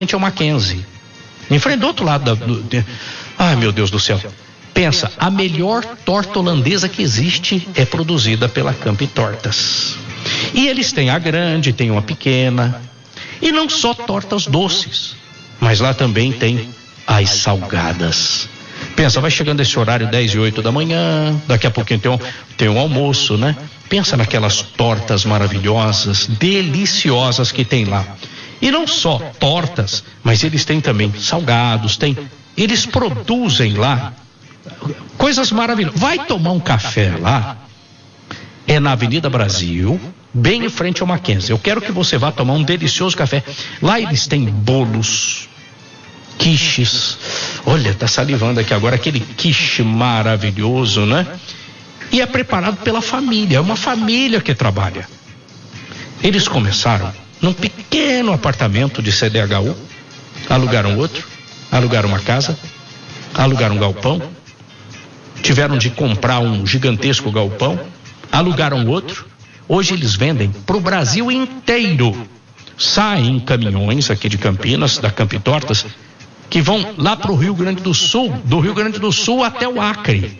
frente ao Mackenzie. Em frente do outro lado ai, meu Deus do céu. Pensa, a melhor torta holandesa que existe é produzida pela Camp Tortas. E eles têm a grande, tem uma pequena. E não só tortas doces, mas lá também tem as salgadas. Pensa, vai chegando esse horário 10:08 da manhã, daqui a pouquinho tem um almoço, né? Pensa naquelas tortas maravilhosas, deliciosas que tem lá. E não só tortas, mas eles têm também salgados, eles produzem lá coisas maravilhosas. Vai tomar um café lá, é na Avenida Brasil, bem em frente ao Mackenzie. Eu quero que você vá tomar um delicioso café. Lá eles têm bolos, quiches. Olha, tá salivando aqui agora, aquele quiche maravilhoso, né? E é preparado pela família, é uma família que trabalha. Eles começaram num pequeno apartamento de CDHU, alugaram outro, alugaram uma casa, alugaram um galpão, tiveram de comprar um gigantesco galpão, alugaram outro. Hoje eles vendem para o Brasil inteiro. Saem caminhões aqui de Campinas, da Camp Tortas, que vão lá para o Rio Grande do Sul, do Rio Grande do Sul até o Acre.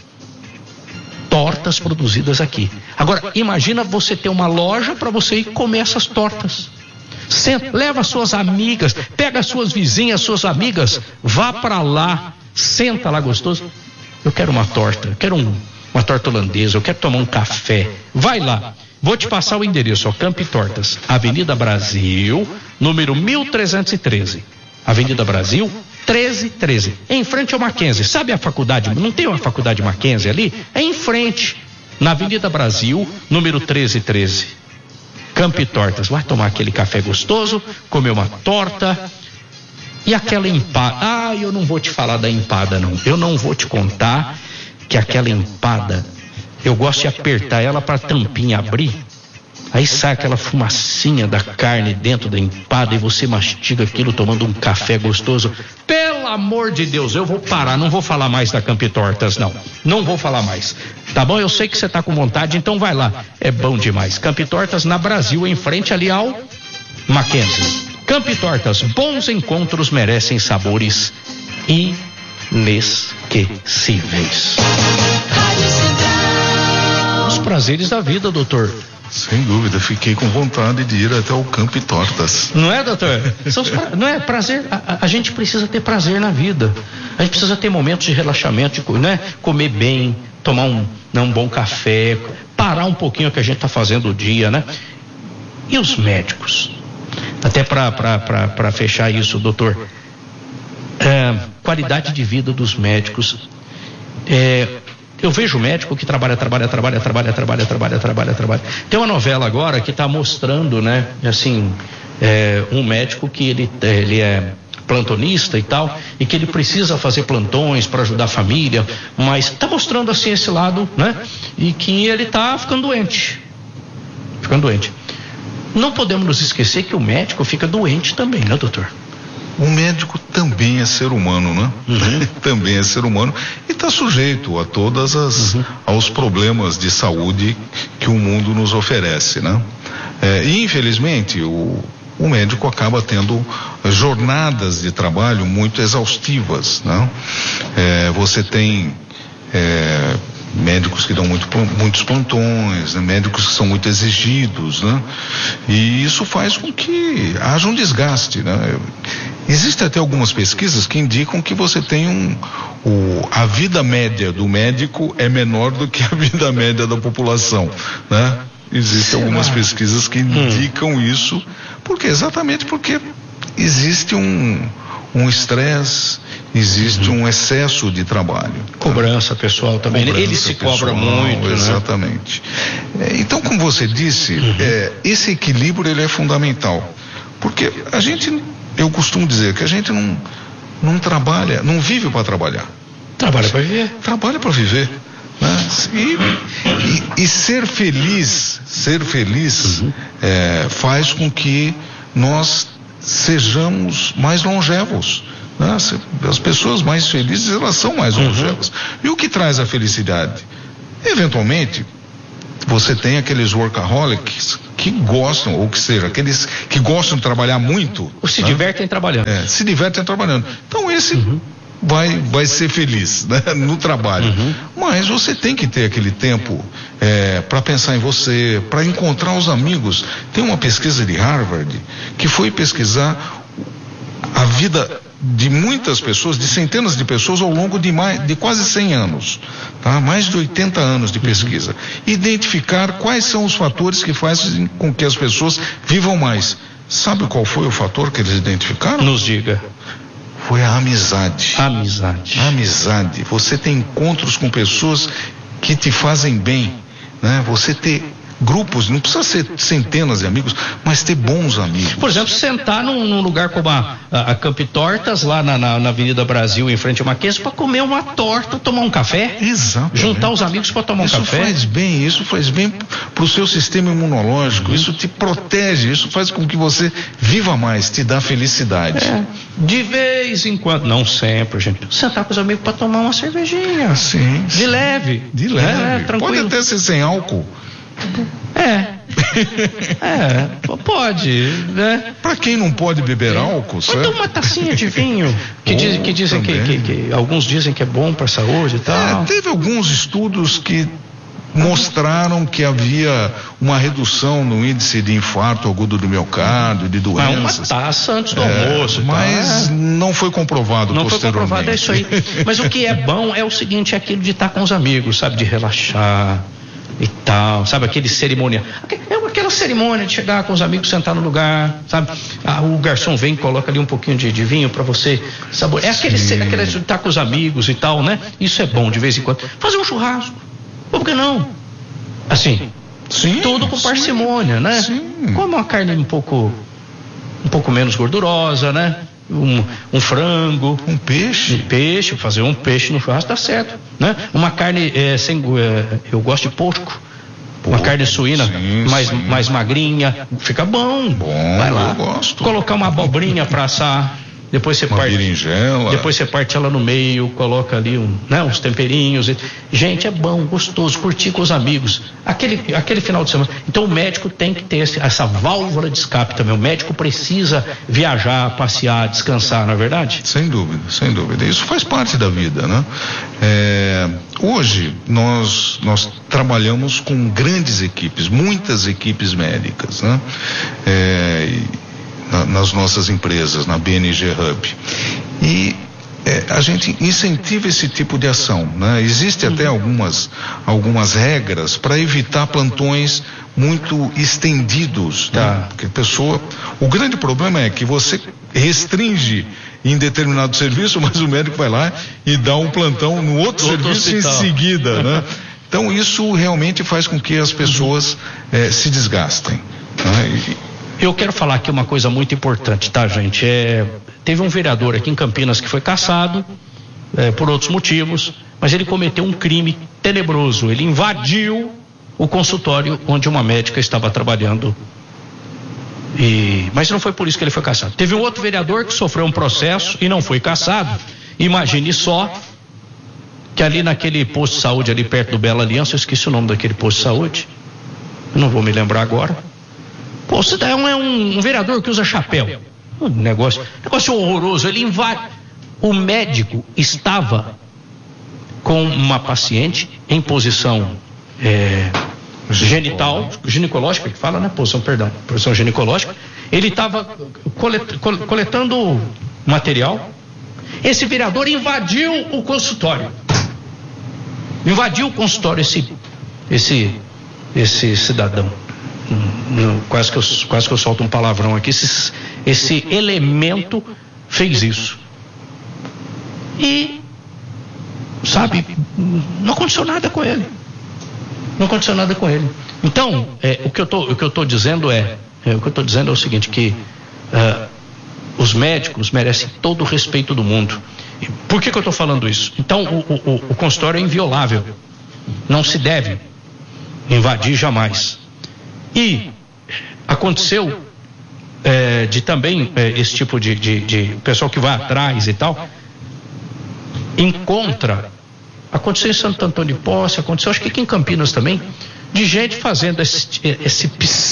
Tortas produzidas aqui. Agora, imagina você ter uma loja para você ir comer essas tortas. Senta, leva suas amigas, pega suas vizinhas, suas amigas, vá para lá, senta lá gostoso. Eu quero uma torta, eu quero uma torta holandesa, eu quero tomar um café. Vai lá. Vou te passar o endereço, Camp Tortas, Avenida Brasil, número 1313. Avenida Brasil, 1313. Em frente ao Mackenzie. Sabe a faculdade? Não tem uma faculdade Mackenzie ali? É em frente, na Avenida Brasil, número 1313. Camp Tortas. Vai tomar aquele café gostoso, comer uma torta e aquela empada. Eu não vou te falar da empada, não. Eu não vou te contar que aquela empada, eu gosto de apertar ela para a tampinha abrir. Aí sai aquela fumacinha da carne dentro da empada e você mastiga aquilo tomando um café gostoso. Pelo amor de Deus, eu vou parar, não vou falar mais da Camp Tortas, não. Não vou falar mais. Tá bom? Eu sei que você tá com vontade, então vai lá. É bom demais. Camp Tortas na Brasil, em frente ali ao Mackenzie. Camp Tortas, bons encontros merecem sabores inesquecíveis. Os prazeres da vida, doutor. Sem dúvida, fiquei com vontade de ir até o Camp Tortas. Não é, doutor? Não é prazer? A gente precisa ter prazer na vida. A gente precisa ter momentos de relaxamento, né? Comer bem, tomar um bom café, parar um pouquinho o que a gente está fazendo o dia, né? E os médicos? Até para fechar isso, doutor. Qualidade de vida dos médicos. Eu vejo médico que trabalha. Tem uma novela agora que está mostrando, né? Assim, um médico que ele é plantonista e tal, e que ele precisa fazer plantões para ajudar a família, mas está mostrando assim esse lado, né? E que ele está ficando doente. Não podemos nos esquecer que o médico fica doente também, né, doutor? O médico também é ser humano, né? Uhum. Também é ser humano e está sujeito a aos problemas de saúde que o mundo nos oferece, né? E infelizmente o médico acaba tendo jornadas de trabalho muito exaustivas, né? Você tem médicos que dão muitos plantões, né? Médicos que são muito exigidos, né? E isso faz com que haja um desgaste, né? Existem até algumas pesquisas que indicam que você tem a vida média do médico é menor do que a vida média da população, né? Existem algumas pesquisas que indicam isso, exatamente porque existe um estresse, existe um excesso de trabalho. Cobrança pessoal também. Ele se cobra muito, exatamente. Né? Então, como você disse, esse equilíbrio ele é fundamental, porque eu costumo dizer que a gente não trabalha, não vive para trabalhar. Trabalha para viver. Trabalha para viver. Né? E ser feliz faz com que nós sejamos mais longevos. Né? As pessoas mais felizes, elas são mais longevas. E o que traz a felicidade? Eventualmente, você tem aqueles workaholics que que gostam, ou que seja, aqueles que gostam de trabalhar muito. Ou se divertem trabalhando. Se divertem trabalhando. Então esse vai ser feliz, né, no trabalho. Mas você tem que ter aquele tempo para pensar em você, para encontrar os amigos. Tem uma pesquisa de Harvard que foi pesquisar a vida de muitas pessoas, de centenas de pessoas ao longo de quase 100 anos, tá? Mais de 80 anos de pesquisa. Identificar quais são os fatores que fazem com que as pessoas vivam mais. Sabe qual foi o fator que eles identificaram? Nos diga. Foi a amizade. Amizade. Você tem encontros com pessoas que te fazem bem, né? Você ter grupos, não precisa ser centenas de amigos, mas ter bons amigos. Por exemplo, sentar num lugar como a Camp Tortas, lá na Avenida Brasil, em frente a Mackenzie, para comer uma torta, tomar um café. Exato. Juntar os amigos para tomar um café. Isso faz bem para o seu sistema imunológico, isso te protege, isso faz com que você viva mais, te dá felicidade. De vez em quando, não sempre, gente, sentar com os amigos para tomar uma cervejinha. Sim. De leve. Tranquilo. Pode até ser sem álcool. Pode, né? Para quem não pode beber álcool, certo? Então uma tacinha de vinho, que dizem que alguns dizem que é bom para a saúde e tal. Teve alguns estudos que mostraram que havia uma redução no índice de infarto agudo do miocárdio, de doenças. Uma taça antes do almoço. Mas não foi comprovado posteriormente. Não foi comprovado, é isso aí. Mas o que é bom é o seguinte, é aquilo de estar com os amigos, sabe? De relaxar e tal, sabe, aquele cerimonial, aquela cerimônia de chegar com os amigos, sentar no lugar, sabe, o garçom vem e coloca ali um pouquinho de vinho para você saborear, aquele de estar com os amigos e tal, né, isso é bom de vez em quando, fazer um churrasco, por que não, assim, tudo com parcimônia, né, como uma carne um pouco menos gordurosa, né, um frango, um peixe, fazer um peixe no churrasco dá certo, né? Uma carne eu gosto de porco, uma carne suína mais magrinha, fica bom. Vai lá, eu gosto. Colocar uma abobrinha para assar, depois você parte ela no meio, coloca ali uns temperinhos. Gente, é bom, gostoso, curtir com os amigos. Aquele final de semana. Então o médico tem que ter essa válvula de escape também. O médico precisa viajar, passear, descansar, não é verdade? Sem dúvida. Isso faz parte da vida, né? Hoje nós trabalhamos com grandes equipes, muitas equipes médicas, né? Nas nossas empresas, na BNG Hub. E a gente incentiva esse tipo de ação, né? Existe até algumas regras para evitar plantões muito estendidos, né? Porque o grande problema é que você restringe em determinado serviço, mas o médico vai lá e dá um plantão no outro serviço hospital. Em seguida, né? Então isso realmente faz com que as pessoas se desgastem, né? Eu quero falar aqui uma coisa muito importante, tá, gente? Teve um vereador aqui em Campinas que foi cassado por outros motivos, mas ele cometeu um crime tenebroso. Ele invadiu o consultório onde uma médica estava trabalhando. Mas não foi por isso que ele foi cassado. Teve um outro vereador que sofreu um processo e não foi cassado. Imagine só que ali naquele posto de saúde ali perto do Bela Aliança, eu esqueci o nome daquele posto de saúde, eu não vou me lembrar agora. Pô, você é um vereador que usa chapéu. Um negócio horroroso. Ele invade. O médico estava com uma paciente em posição ginecológica, que fala, né? Posição ginecológica. Ele estava coletando material. Esse vereador invadiu o consultório. Esse cidadão. Quase que eu solto um palavrão aqui. Esse elemento fez isso. E, sabe, não aconteceu nada com ele. Então, o que eu estou dizendo é o seguinte, que os médicos merecem todo o respeito do mundo. Por que eu estou falando isso? Então, o consultório é inviolável. Não se deve invadir jamais. E aconteceu de também esse tipo de pessoal que vai atrás e tal, aconteceu em Santo Antônio de Posse, aconteceu acho que aqui em Campinas também, de gente fazendo essa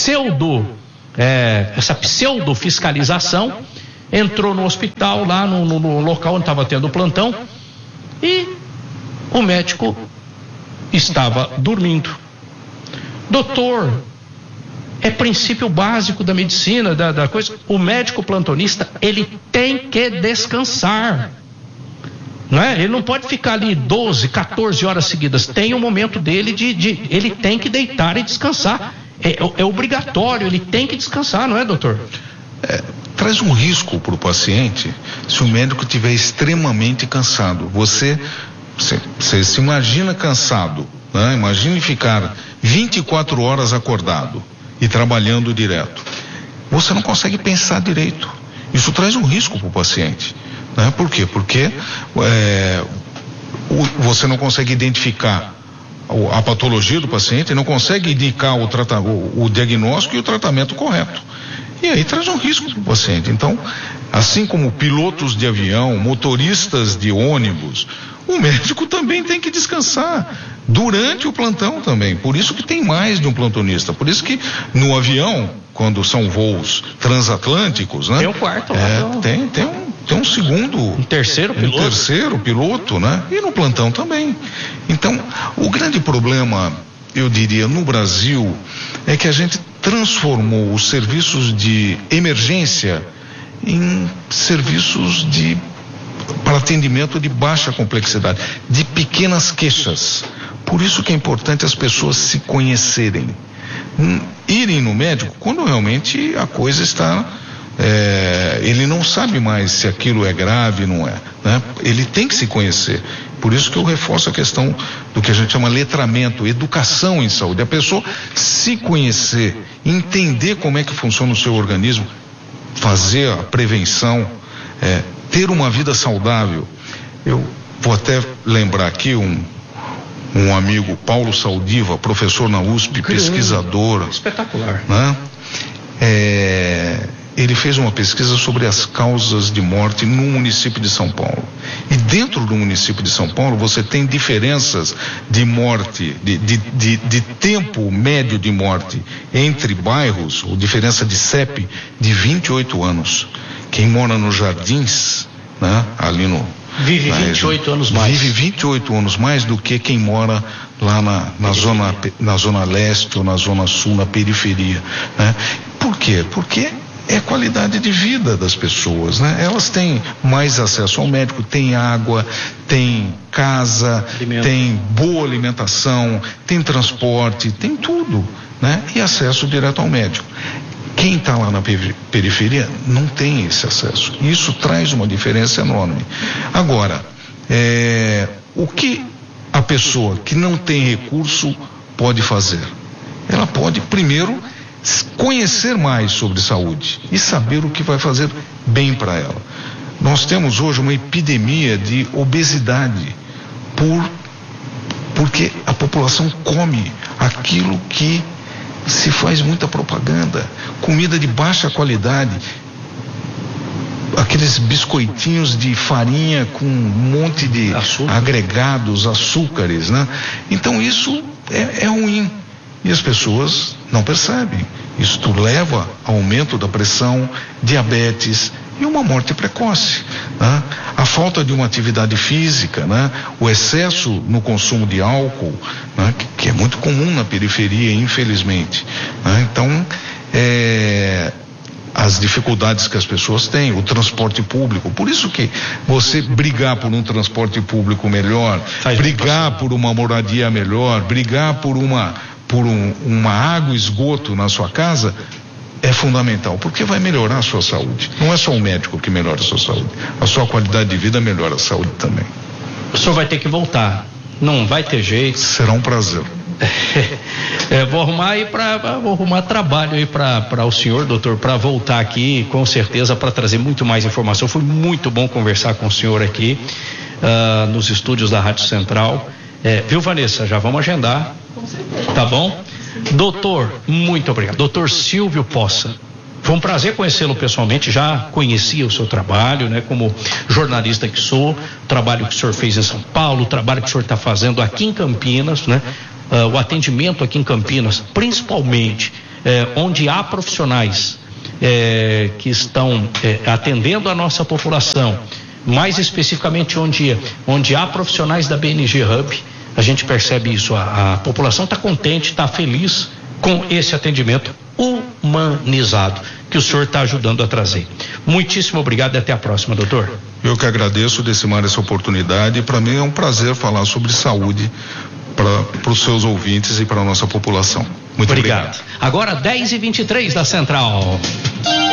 pseudo fiscalização. Entrou no hospital, lá no local onde estava tendo o plantão, e o médico estava dormindo. Doutor, é princípio básico da medicina, da coisa. O médico plantonista, ele tem que descansar. Não é? Ele não pode ficar ali 12, 14 horas seguidas. Tem um momento dele ele tem que deitar e descansar. É obrigatório, ele tem que descansar, não é, doutor? Traz um risco para o paciente se o médico estiver extremamente cansado. Você se imagina cansado, né? Imagine ficar 24 horas acordado e trabalhando direto. Você não consegue pensar direito. Isso traz um risco para o paciente, né? Por quê? Porque você não consegue identificar a patologia do paciente, não consegue indicar o diagnóstico e o tratamento correto. E aí traz um risco para o paciente. Então, assim como pilotos de avião, motoristas de ônibus, o médico também tem que descansar durante o plantão também. Por isso que tem mais de um plantonista. Por isso que no avião, quando são voos transatlânticos, né? Tem um quarto lá. Tem um segundo. Um terceiro piloto. Um terceiro piloto, né? E no plantão também. Então, o grande problema, eu diria, no Brasil, é que a gente transformou os serviços de emergência em serviços para atendimento de baixa complexidade, de pequenas queixas. Por isso que é importante as pessoas se conhecerem, irem no médico quando realmente a coisa está, ele não sabe mais se aquilo é grave, não é, né? Ele tem que se conhecer. Por isso que eu reforço a questão do que a gente chama letramento, educação em saúde. A pessoa se conhecer, entender como é que funciona o seu organismo, fazer a prevenção, ter uma vida saudável. Eu vou até lembrar aqui um amigo, Paulo Saldiva, professor na USP, pesquisador. Espetacular. Né? Ele fez uma pesquisa sobre as causas de morte no município de São Paulo. E dentro do município de São Paulo você tem diferenças de morte, de tempo médio de morte entre bairros, ou diferença de CEP de 28 anos. Quem mora nos Jardins, né, ali vive 28 anos mais. Vive 28 anos mais do que quem mora lá na zona leste ou na zona sul, na periferia, né? Por quê? Porque é qualidade de vida das pessoas, né? Elas têm mais acesso ao médico, têm água, têm casa, têm boa alimentação, têm transporte, tem tudo, né? E acesso direto ao médico. Quem está lá na periferia não tem esse acesso. Isso traz uma diferença enorme. Agora, o que a pessoa que não tem recurso pode fazer? Ela pode, primeiro, conhecer mais sobre saúde e saber o que vai fazer bem para ela. Nós temos hoje uma epidemia de obesidade porque a população come aquilo que se faz muita propaganda, comida de baixa qualidade, aqueles biscoitinhos de farinha com um monte de agregados, açúcares, né? Então isso é ruim e as pessoas não percebem. Isso leva ao aumento da pressão, diabetes e uma morte precoce, né? A falta de uma atividade física, né? O excesso no consumo de álcool, né? Que é muito comum na periferia, infelizmente, né? Então, as dificuldades que as pessoas têm, o transporte público. Por isso que você brigar por um transporte público melhor, brigar por uma moradia melhor, brigar por uma água e esgoto na sua casa é fundamental, porque vai melhorar a sua saúde. Não é só o médico que melhora a sua saúde, a sua qualidade de vida melhora a saúde também. O senhor vai ter que voltar, não vai ter jeito. Será um prazer. Vou arrumar trabalho aí para o senhor, doutor, para voltar aqui, com certeza, para trazer muito mais informação. Foi muito bom conversar com o senhor aqui nos estúdios da Rádio Central. Viu, Vanessa? Já vamos agendar. Tá bom? Doutor, muito obrigado. Doutor Silvio Poça, foi um prazer conhecê-lo pessoalmente. Já conhecia o seu trabalho, né? Como jornalista que sou, o trabalho que o senhor fez em São Paulo, o trabalho que o senhor está fazendo aqui em Campinas, né? o atendimento aqui em Campinas, principalmente onde há profissionais que estão atendendo a nossa população, mais especificamente onde há profissionais da BNG Hub, a gente percebe isso, a população está contente, está feliz com esse atendimento humanizado que o senhor está ajudando a trazer. Muitíssimo obrigado e até a próxima, doutor. Eu que agradeço, Decimar, essa oportunidade. Para mim é um prazer falar sobre saúde para os seus ouvintes e para a nossa população. Muito obrigado. Agora 10h23 da Central.